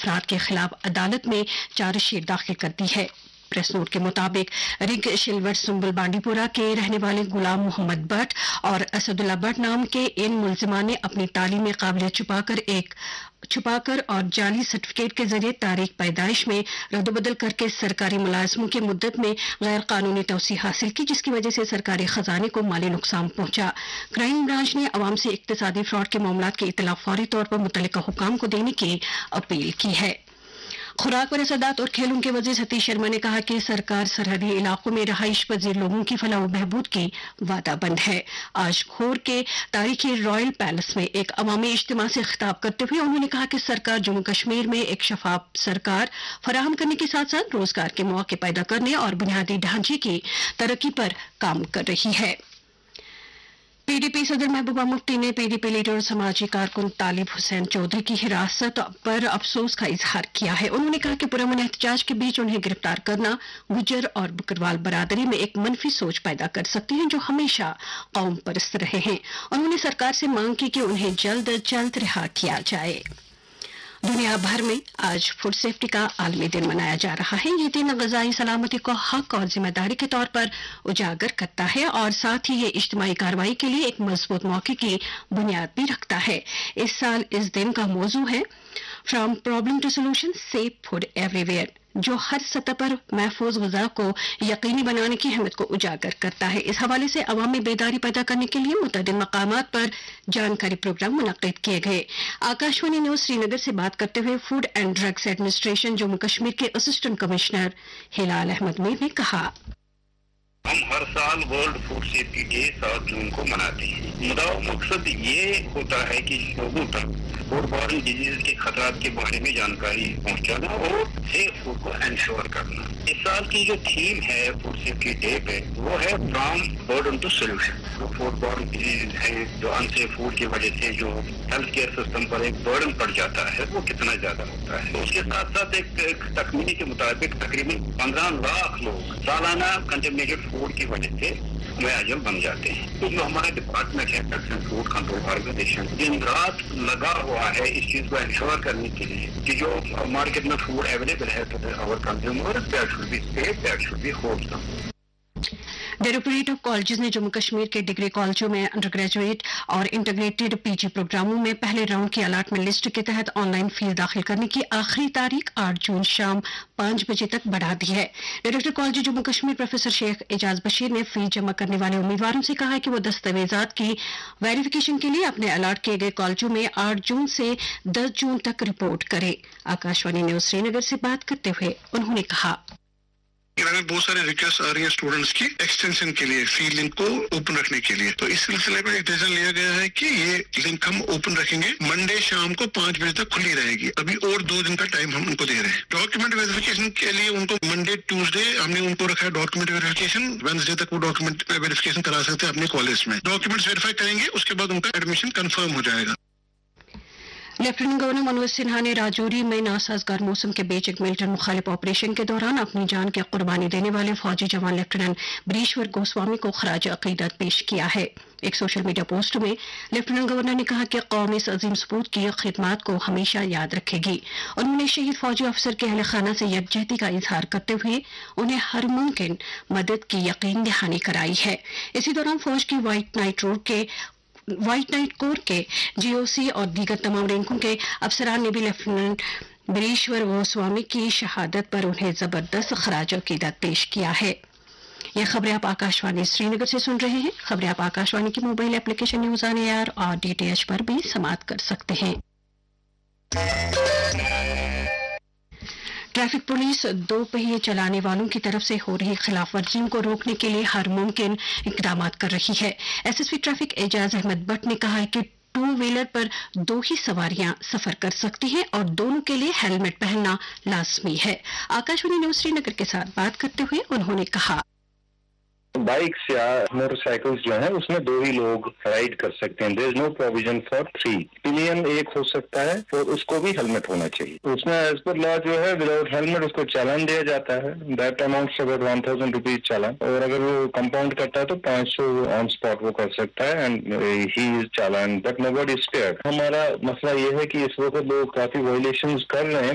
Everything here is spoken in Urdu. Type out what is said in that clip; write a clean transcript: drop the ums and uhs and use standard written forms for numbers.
افراد کے خلاف عدالت میں چارج شیٹ داخل کر دی ہے۔ پریس نوٹ کے مطابق رنگ شلوٹ سنبل بانڈی پورہ کے رہنے والے غلام محمد بٹ اور اسد اللہ بٹ نام کے ان ملزمان نے اپنی تعلیمی قابلیت چھپا کر اور جعلی سرٹیفکیٹ کے ذریعے تاریخ پیدائش میں رد و بدل کر کے سرکاری ملازموں کی مدت میں غیر قانونی توسیع حاصل کی، جس کی وجہ سے سرکاری خزانے کو مالی نقصان پہنچا۔ کرائم برانچ نے عوام سے اقتصادی فراڈ کے معاملات کی اطلاع فوری طور پر متعلقہ حکام کو دینے کی اپیل کی ہے۔ خوراک و رسدات اور کھیلوں کے وزیر ستیش شرما نے کہا کہ سرکار سرحدی علاقوں میں رہائش پذیر لوگوں کی فلاح و بہبود کی وعدہ بند ہے۔ آج کھور کے تاریخی رائل پیلس میں ایک عوامی اجتماع سے خطاب کرتے ہوئے انہوں نے کہا کہ سرکار جموں کشمیر میں ایک شفاف سرکار فراہم کرنے کے ساتھ ساتھ روزگار کے مواقع پیدا کرنے اور بنیادی ڈھانچے کی ترقی پر کام کر رہی ہے۔ پی ڈی پی صدر محبوبہ مفتی نے پی ڈی پی لیڈر اور سماجی کارکن طالب حسین چودھری کی حراست پر افسوس کا اظہار کیا ہے۔ انہوں نے کہا کہ پرامن احتجاج کے بیچ انہیں گرفتار کرنا گجر اور بکروال برادری میں ایک منفی سوچ پیدا کر سکتی ہے جو ہمیشہ قوم پرست رہے ہیں۔ انہوں نے سرکار سے مانگ کی کہ انہیں جلد از جلد رہا کیا جائے۔ دنیا بھر میں آج فوڈ سیفٹی کا عالمی دن منایا جا رہا ہے۔ یہ دن غذائی سلامتی کو حق اور ذمہ داری کے طور پر اجاگر کرتا ہے اور ساتھ ہی یہ اجتماعی کارروائی کے لیے ایک مضبوط موقع کی بنیاد بھی رکھتا ہے۔ اس سال اس دن کا موضوع ہے from problem two solution safe food every where, جو ہر سطح پر محفوظ غذا کو یقینی بنانے کی اہمیت کو اجاگر کرتا ہے۔ اس حوالے سے عوام میں بیداری پیدا کرنے کے لیے متعدد مقامات پر جانکاری پروگرام منعقد کیے گئے۔ آکاشوانی نیوز سری نگر سے بات کرتے ہوئے food and drugs administration Jammu Kashmir کے اسسٹنٹ کمشنر ہلال احمد میر نے کہا، ہم ہر سال ورلڈ فوڈ سیفٹی ڈے 7 جون کو مناتے ہیں۔ مقصد یہ ہوتا ہے کہ لوگوں تک فوڈ بورن ڈیزیز کے خطرات کے بارے میں جانکاری پہنچانا اور سیف فوڈ کو انشور کرنا۔ اس سال کی جو تھیم ہے فوڈ سیفٹی ڈے پہ وہ ہے فرام برڈن ٹو سولوشن۔ جو فوڈ بورن ڈیزیز ہیں، جو انسیف فوڈ کی وجہ سے جو ہیلتھ کیئر سسٹم پر ایک برڈن پڑ جاتا ہے، وہ کتنا زیادہ ہوتا ہے۔ اس کے ساتھ ساتھ ایک تخمینے کے مطابق تقریباً 15 لاکھ لوگ سالانہ کنٹامنیٹڈ فوڈ کی وجہ سے معجم بن جاتے ہیں۔ تو جو ہمارا ڈپارٹمنٹ ہے drugs and food control organisation دن رات لگا ہوا ہے اس چیز کو انشور کرنے کے لیے کہ جو مارکیٹ میں فوڈ اویلیبل ہے تو اور consumer that should be safe, that should be wholesome. Directorate of colleges نے جموں کشمیر کے ڈگری کالجوں میں انڈر گریجویٹ اور انٹیگریٹڈ پی جی پروگراموں میں پہلے راؤنڈ کی الاٹمنٹ لسٹ کے تحت آن لائن فیس داخل کرنے کی آخری تاریخ 8 جون شام 5 بجے تک بڑھا دی ہے۔ Director college Jammu Kashmir professor شیخ اعجاز بشیر نے فیس جمع کرنے والے امیدواروں سے کہا کہ وہ دستاویزات کی ویریفیکیشن کے لیے اپنے الاٹ کیے گئے کالجوں میں 8 جون سے 10 جون تک رپورٹ کرے۔ آکاشوانی نیوز سری نگر سے بات کرتے ہوئے انہوں نے کہا، ہمیں بہت سارے ریکویسٹ آ رہی ہے اسٹوڈنٹس کی ایکسٹینشن کے لیے، فی لنک کو اوپن رکھنے کے لیے، تو اس سلسلے میں ایک ڈیسیژن لیا گیا ہے کہ یہ لنک ہم اوپن رکھیں گے، منڈے شام کو 5 بجے تک کھلی رہے گی۔ ابھی اور 2 دن کا ٹائم ہم ان کو دے رہے ہیں۔ ڈاکیومنٹ ویریفیکیشن کے لیے ان کو منڈے ٹیوزڈے ہم نے ان کو رکھا ہے ڈاکیومنٹ ویریفیکیشن، وینسڈے تک وہ ڈاکیومنٹ ویریفیکیشن کرا سکتے ہیں اپنے کالج میں۔ ڈاکیومنٹس ویریفائی کریں گے، اس کے بعد ان کا ایڈمیشن کنفرم ہو جائے گا۔ لیفٹیننٹ گورنر منوج سنہا نے راجوری میں ناسازگار موسم کے بیچ ایک ملٹن مخالف آپریشن کے دوران اپنی جان کی قربانی دینے والے فوجی جوان لیفٹیننٹ بریشور گوسوامی کو خراج عقیدت پیش کیا ہے۔ ایک سوشل میڈیا پوسٹ میں لیفٹیننٹ گورنر نے کہا کہ قوم اس عظیم سپوت کی خدمات کو ہمیشہ یاد رکھے گی۔ انہوں نے شہید فوجی افسر کے اہل خانہ سے یکجہتی کا اظہار کرتے ہوئے انہیں ہر ممکن مدد کی یقین دہانی کرائی ہے۔ اسی دوران فوج کی وائٹ نائٹ کور کے جی او سی اور دیگر تمام رینکوں کے افسران نے بھی لیفٹیننٹ بریشور گوسوامی کی شہادت پر انہیں زبردست خراج عقیدت پیش کیا ہے۔ یہ خبریں آپ آکاشوانی سری نگر سے سن رہے ہیں۔ خبریں آپ آکاشوانی کی mobile application news on year اور ڈی ٹی ایچ پر بھی سماعت کر سکتے ہیں۔ ٹریفک پولیس 2 پہیے چلانے والوں کی طرف سے ہو رہی خلاف ورزیوں کو روکنے کے لیے ہر ممکن اقدامات کر رہی ہے۔ ایس ایس پی ٹریفک اعجاز احمد بٹ نے کہا ہے کہ 2 ویلر پر 2 ہی سواریاں سفر کر سکتی ہیں اور دونوں کے لیے ہیلمٹ پہننا لازمی ہے۔ آکاشوانی نیوز سری نگر کے ساتھ بات کرتے ہوئے انہوں نے کہا، بائکس یا موٹر سائیکلز جو ہیں اس میں 2 ہی لوگ رائڈ کر سکتے ہیں۔ دیر از نو پروویژن فار 3۔ پلین ایک ہو سکتا ہے اور اس کو بھی ہیلمٹ ہونا چاہیے۔ اس میں ایز پر لا جو ہے وداؤٹ ہیلمٹ اس کو چالان دیا جاتا ہے، دیٹ اماؤنٹس اباؤٹ 1000 روپیز چالان، اور اگر وہ کمپاؤنڈ کرتا ہے تو 500 آن اسپاٹ وہ کر سکتا ہے and he is challan, but no body is اسپیئرڈ۔ ہمارا مسئلہ یہ ہے کہ اس وقت لوگ کافی وائلیشنز کر رہے ہیں۔